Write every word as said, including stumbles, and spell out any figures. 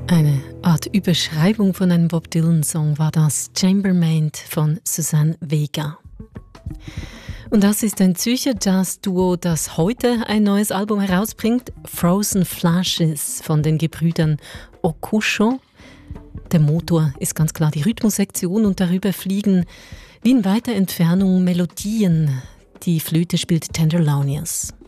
Eine Art Überschreibung von einem Bob Dylan-Song war das Chambermaid von Suzanne Vega. Und das ist ein Zürcher Jazz-Duo, das heute ein neues Album herausbringt, Frozen Flashes von den Gebrüdern Okusho. Der Motor ist ganz klar die Rhythmussektion und darüber fliegen wie in weiter Entfernung Melodien. Die Flöte spielt Tenderlaunius.